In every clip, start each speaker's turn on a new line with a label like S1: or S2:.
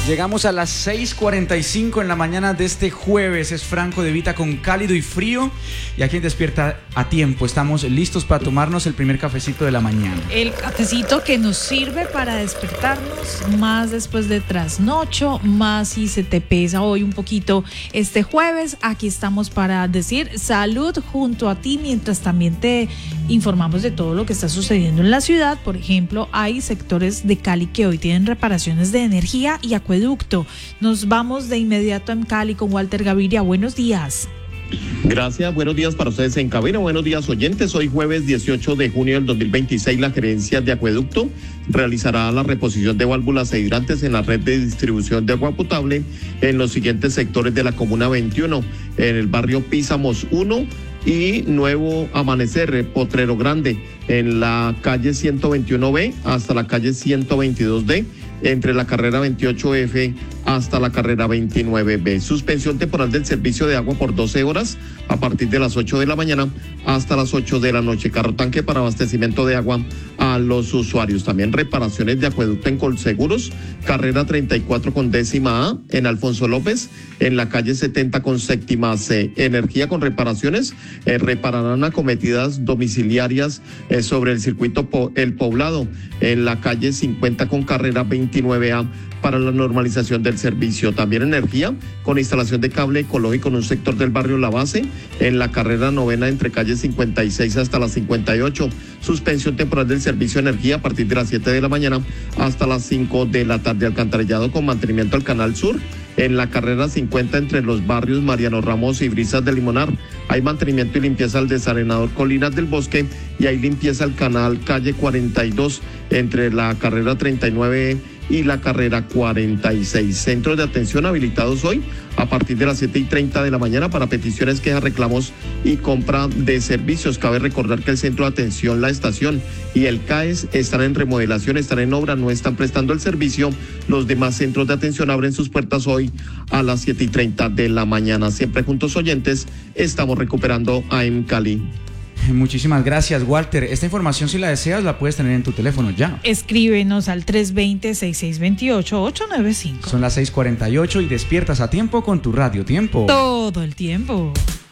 S1: Llegamos a las 6:45 en la mañana de este jueves. Es Franco De Vita con Cálido y Frío. Y aquí en Despierta a Tiempo estamos listos para tomarnos el primer cafecito de la mañana.
S2: El cafecito que nos sirve para despertarnos más después de trasnocho, más si se te pesa hoy un poquito este jueves. Aquí estamos para decir salud junto a ti, mientras también te informamos de todo lo que está sucediendo en la ciudad. Por ejemplo, hay sectores de Cali que hoy tienen reparaciones de energía y acueducto. Nos vamos de inmediato en Cali con Walter Gaviria. Buenos días.
S3: Gracias, buenos días para ustedes en cabina, buenos días oyentes. Hoy jueves 18 de junio del 2026, la Gerencia de Acueducto realizará la reposición de válvulas e hidrantes en la red de distribución de agua potable en los siguientes sectores de la Comuna 21, en el barrio Písamos 1 y Nuevo Amanecer, Potrero Grande, en la calle 121B hasta la calle 122D, entre la carrera 28F hasta la carrera 29B. Suspensión temporal del servicio de agua por 12 horas a partir de las 8 de la mañana hasta las 8 de la noche. Carro tanque para abastecimiento de agua a los usuarios. También reparaciones de acueducto en Colseguros, carrera 34 con décima A en Alfonso López, en la calle 70 con séptima C. Energía con reparaciones, repararán acometidas domiciliarias sobre el circuito El Poblado, en la calle 50 con carrera 29A para la normalización del servicio. También energía con instalación de cable ecológico en un sector del barrio La Base, en la carrera novena entre calle 56 hasta la 58. Suspensión temporal del servicio de energía a partir de las 7 de la mañana hasta las 5 de la tarde. Alcantarillado con mantenimiento al Canal Sur, en la carrera 50 entre los barrios Mariano Ramos y Brisas de Limonar. Hay mantenimiento y limpieza al desarenador Colinas del Bosque y hay limpieza al canal calle 42 entre la carrera 39 y la carrera 46. Centros de atención habilitados hoy a partir de las 7:30 de la mañana para peticiones, quejas, reclamos y compra de servicios. Cabe recordar que el centro de atención La Estación y el CAES están en remodelación, están en obra, no están prestando el servicio. Los demás centros de atención abren sus puertas hoy a las 7:30 de la mañana. Siempre juntos oyentes, estamos recuperando AM Cali.
S1: Muchísimas gracias, Walter. Esta información, si la deseas, la puedes tener en tu teléfono ya.
S2: Escríbenos al 320-6628-895.
S1: Son las 6:48 y despiertas a tiempo con tu Radio Tiempo.
S2: Todo el tiempo.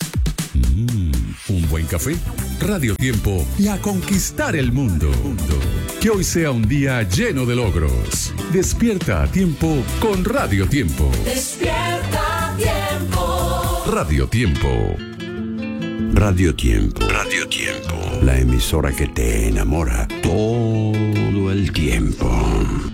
S4: Un buen café, Radio Tiempo y a conquistar el mundo. Que hoy sea un día lleno de logros. Despierta a tiempo con Radio Tiempo.
S5: Despierta a tiempo.
S4: Radio Tiempo.
S6: Radio Tiempo. Radio Tiempo. La emisora que te enamora todo el tiempo.